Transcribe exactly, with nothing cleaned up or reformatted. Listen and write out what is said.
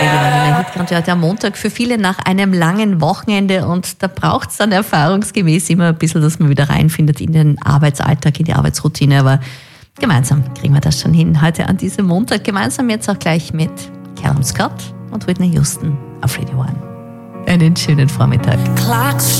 Der Montag für viele nach einem langen Wochenende und da braucht es dann erfahrungsgemäß immer ein bisschen, dass man wieder reinfindet in den Arbeitsalltag, in die Arbeitsroutine, aber gemeinsam kriegen wir das schon hin. Heute an diesem Montag, gemeinsam jetzt auch gleich mit Callum Scott und Whitney Houston auf Radio One. Einen schönen Vormittag. Clocks